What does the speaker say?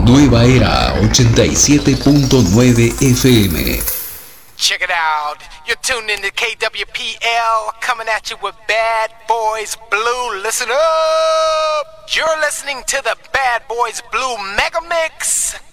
Nueva Era 87.9 FM. Check it out. You're tuned into KWPL, coming at you with Bad Boys Blue. Listen up. You're listening to the Bad Boys Blue Mega Mix.